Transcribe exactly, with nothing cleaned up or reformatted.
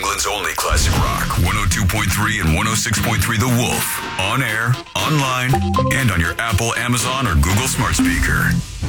England's only classic rock. one oh two point three and one oh six point three The Wolf. On air, online, and on your Apple, Amazon, or Google smart speaker.